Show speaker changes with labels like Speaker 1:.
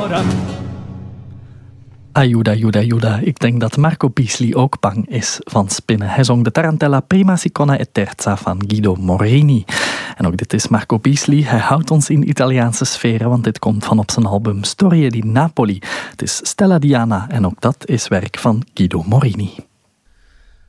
Speaker 1: Aiuda, aiuda, aiuda. Ik denk dat Marco Bisli ook bang is van spinnen. Hij zong de tarantella Prima Sicona e Terza van Guido Morini. En ook dit is Marco Bisli. Hij houdt ons in Italiaanse sferen, want dit komt van op zijn album Storie di Napoli. Het is Stella Diana en ook dat is werk van Guido Morini.